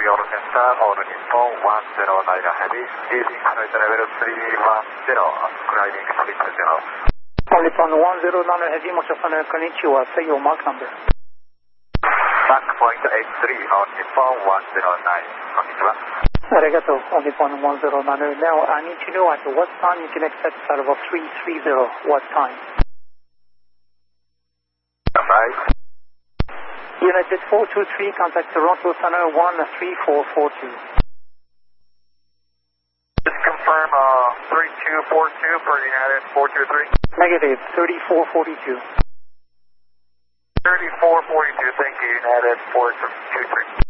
オールセンター、オール日本109ヘビー、リーディングフライトレベル310、クライミングスピッツ0。 オール日本109ヘビー、もしゃさね、こんにちは、say your mark number。 マックポイント83、オール日本109、こんにちは。 ありがとう、オール日本109。Now, I need to know at what time you can accept out of a 330, what time? Right. United 423, contact Toronto Center 13442. Just confirm 3242 for United 423. Negative 3442. 3442, thank you, United 423.